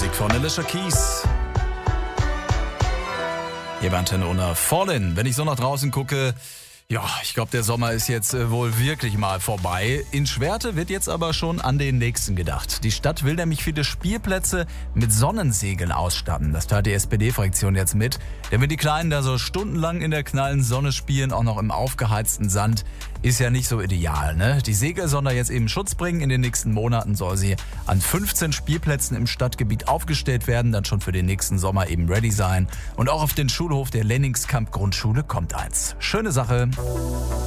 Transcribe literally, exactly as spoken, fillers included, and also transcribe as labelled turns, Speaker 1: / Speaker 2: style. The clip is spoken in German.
Speaker 1: Musik von Alicia Keys. Hier bei Antenne Unna Fallen. Wenn ich so nach draußen gucke, ja, ich glaube, der Sommer ist jetzt äh, wohl wirklich mal vorbei. In Schwerte wird jetzt aber schon an den nächsten gedacht. Die Stadt will nämlich viele Spielplätze mit Sonnensegeln ausstatten. Das teilt die S P D-Fraktion jetzt mit. Denn wenn die Kleinen da so stundenlang in der knallen Sonne spielen, auch noch im aufgeheizten Sand, ist ja nicht so ideal, ne? Die Segel sollen da jetzt eben Schutz bringen. In den nächsten Monaten soll sie an fünfzehn Spielplätzen im Stadtgebiet aufgestellt werden, dann schon für den nächsten Sommer eben ready sein. Und auch auf den Schulhof der Lenningskamp Grundschule kommt eins. Schöne Sache.